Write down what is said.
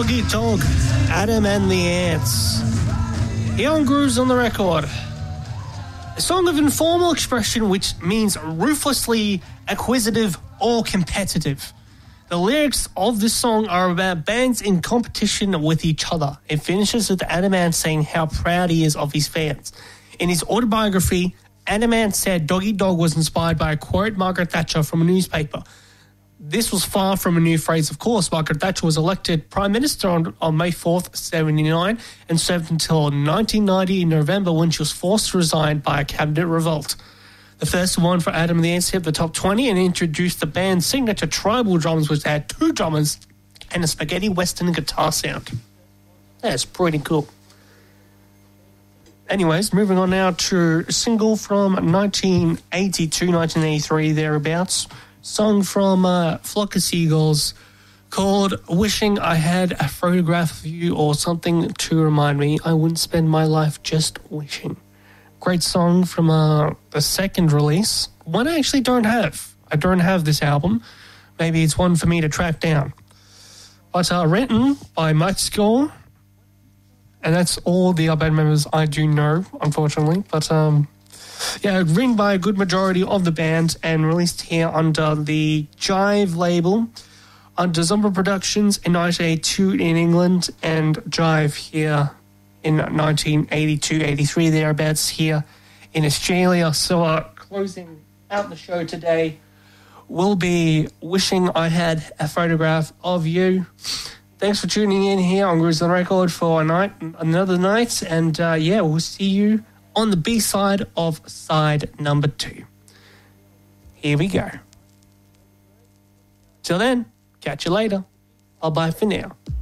Doggy Dog, Adam and the Ants. Here on Grooves on the Record. A song of informal expression which means ruthlessly acquisitive or competitive. The lyrics of this song are about bands in competition with each other. It finishes with Adam Ant saying how proud he is of his fans. In his autobiography, Adam Ant said Doggy Dog was inspired by a quote Margaret Thatcher from a newspaper. This was far from a new phrase, of course. Margaret Thatcher was elected Prime Minister on May 4th, 1979, and served until 1990 in November when she was forced to resign by a cabinet revolt. The first one for Adam and the Ants hit the top 20 and introduced the band's signature tribal drums, which had two drummers and a spaghetti western guitar sound. That's pretty cool. Anyways, moving on now to a single from 1982, 1983, thereabouts. Song from Flock of Seagulls called Wishing I Had a Photograph of You or Something to Remind Me I Wouldn't Spend My Life Just Wishing. Great song from the second release. One I actually don't have. I don't have this album. Maybe it's one for me to track down. But written by Mike Score, and that's all the band members I do know, unfortunately. But yeah, written by a good majority of the band and released here under the Jive label, under Zombie Productions in 1982 in England and Jive here in 1982-83, thereabouts here in Australia. So closing out the show today will be Wishing I Had a Photograph of You. Thanks for tuning in here on Grooves on the Record for another night. And yeah, we'll see you on the B-side of side number 2. Here we go. Till then, catch you later. Bye-bye for now.